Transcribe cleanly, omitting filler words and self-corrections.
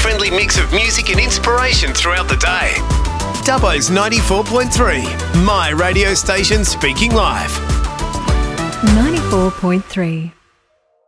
family-friendly mix of music and inspiration throughout the day. Dubbo's 94.3, my radio station speaking live. 94.3.